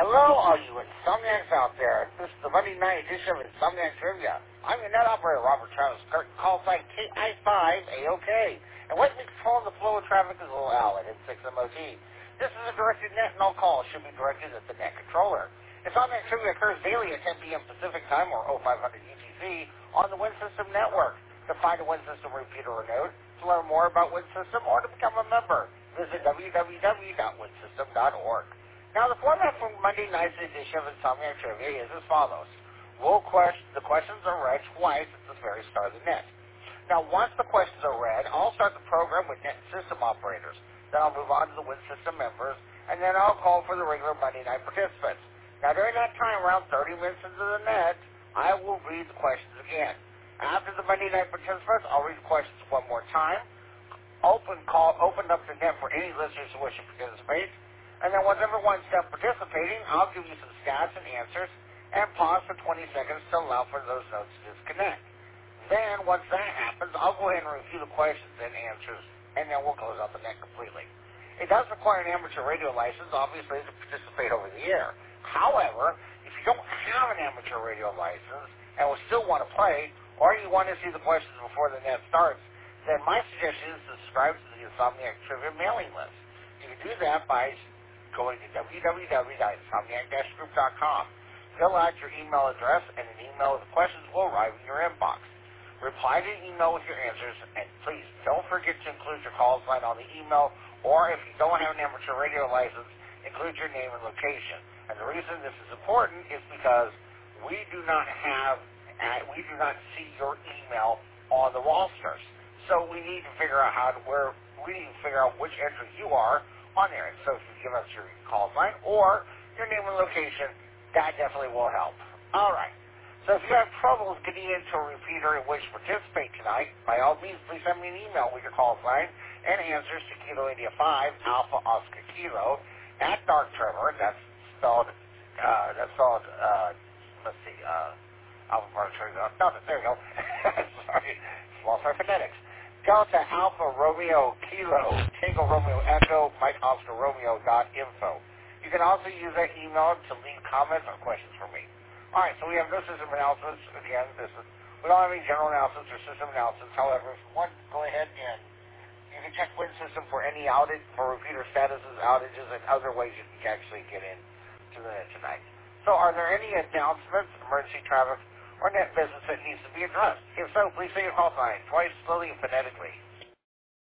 Hello, all you insomniacs out there. This is the Monday night edition of Insomniac Trivia. I'm your net operator, Robert Travis Curtin, call sign KI5AOK. And with me controlling the flow of traffic is little Al at N6MOT. This is a directed net, and all calls should be directed at the net controller. Insomniac Trivia occurs daily at 10 p.m. Pacific Time, or 0500 UTC, on the Win System Network. To find a Win System repeater or node, to learn more about Win System, or to become a member, visit www.winsystem.org. Now, the format for Monday night's edition of Insomniac Trivia is as follows. The questions are read twice at the very start of the net. Now, once the questions are read, I'll start the program with net and system operators. Then I'll move on to the Win System members, and then I'll call for the regular Monday night participants. Now, during that time, around 30 minutes into the net, I will read the questions again. After the Monday night participants, I'll read the questions one more time, open up the net for any listeners who wish to participate. And then once everyone's done participating, I'll give you some stats and answers and pause for 20 seconds to allow for those notes to disconnect. Then, once that happens, I'll go ahead and review the questions and answers, and then we'll close out the net completely. It does require an amateur radio license, obviously, to participate over the air. However, if you don't have an amateur radio license and will still want to play, or you want to see the questions before the net starts, then my suggestion is to subscribe to the Insomniac Trivia mailing list. You can do that by going to www.insomniac-group.com. Fill out your email address, and an email with the questions will arrive in your inbox. Reply to the email with your answers, and please don't forget to include your call sign on the email, or if you don't have an amateur radio license, include your name and location. And the reason this is important is because we do not see your email on the rosters. So we need to figure out which entry you are on there. And so if you give us your call sign or your name and location, that definitely will help. All right. So if you have troubles getting into a repeater in which to participate tonight, by all means, please send me an email with your call sign and answers to Kilo India 5 Alpha Oscar Kilo at Dark Trevor. That's spelled. Let's see. Alpha Dark Trevor. No, there you go. Sorry, lost my phonetics. Delta Alpha Romeo Kilo Tango Romeo Echo Mike Oscar Romeo.info. You can also use that email to leave comments or questions for me. All right, so we have no system announcements. Again, we don't have any general announcements or system announcements. However, if you want, go ahead and you can check Win System for any outage, for repeater statuses, outages, and other ways you can actually get in to the net tonight. So are there any announcements, emergency traffic, or net business that needs to be addressed? If so, please say your call sign twice, slowly and phonetically.